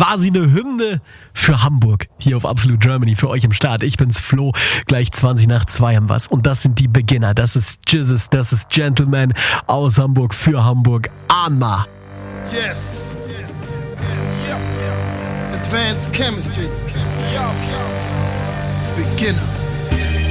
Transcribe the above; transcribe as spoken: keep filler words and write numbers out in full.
quasi eine Hymne für Hamburg hier auf Absolute Germany, für euch im Start. Ich bin's Flo, gleich zwanzig nach zwei haben wir's. Und das sind die Beginner, das ist Jizzes, das ist Gentleman aus Hamburg für Hamburg. Anma. Yes. Advanced chemistry. Beginner.